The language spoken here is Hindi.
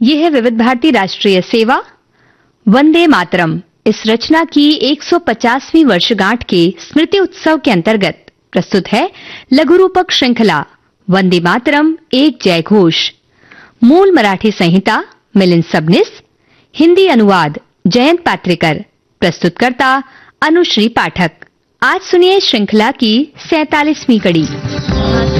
ये है विविध भारती राष्ट्रीय सेवा वंदे मातरम। इस रचना की 150वीं वर्षगांठ के स्मृति उत्सव के अंतर्गत प्रस्तुत है लघु रूपक श्रृंखला वंदे मातरम एक जय घोष। मूल मराठी संहिता मिलिंद सबनीस, हिंदी अनुवाद जयंत पात्रेकर, प्रस्तुतकर्ता अनुश्री पाठक। आज सुनिए श्रृंखला की 47वीं कड़ी।